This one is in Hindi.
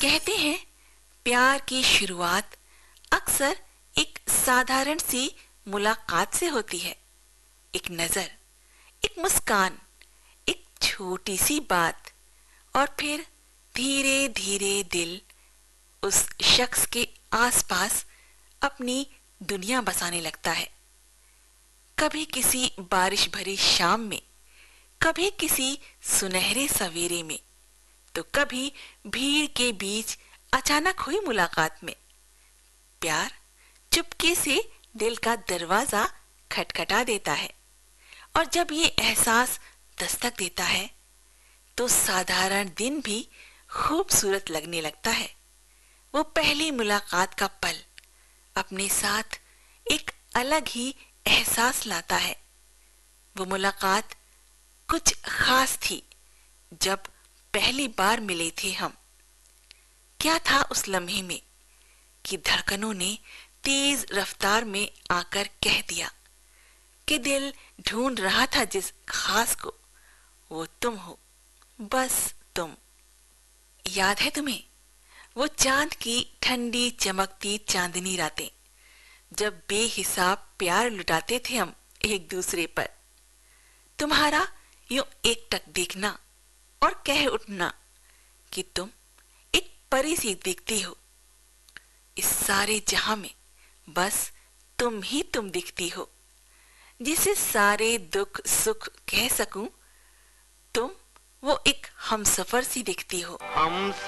कहते हैं प्यार की शुरुआत अक्सर एक साधारण सी मुलाकात से होती है। एक नजर, एक मुस्कान, एक छोटी सी बात और फिर धीरे धीरे दिल उस शख्स के आसपास अपनी दुनिया बसाने लगता है। कभी किसी बारिश भरी शाम में, कभी किसी सुनहरे सवेरे में, तो कभी भीड़ के बीच अचानक हुई मुलाकात में। प्यार चुपके से दिल का दरवाजा खटखटा देता है और जब ये एहसास दस्तक देता है तो साधारण दिन भी खूबसूरत लगने लगता है। वो पहली मुलाकात का पल अपने साथ एक अलग ही एहसास लाता है। वो मुलाकात कुछ खास थी जब पहली बार मिले थे हम। क्या था उस लम्हे में कि धड़कनों ने तेज रफ्तार में आकर कह दिया कि दिल ढूंढ रहा था जिस खास को, वो तुम हो, बस तुम। याद है तुम्हें वो चांद की ठंडी चमकती चांदनी रातें, जब बेहिसाब प्यार लुटाते थे हम एक दूसरे पर। तुम्हारा यूं एकटक देखना और कह उठना कि तुम एक परी सी दिखती हो। इस सारे जहां में बस तुम ही तुम दिखती हो, जिसे सारे दुख सुख कह सकूं। तुम वो एक हमसफर सी दिखती हो।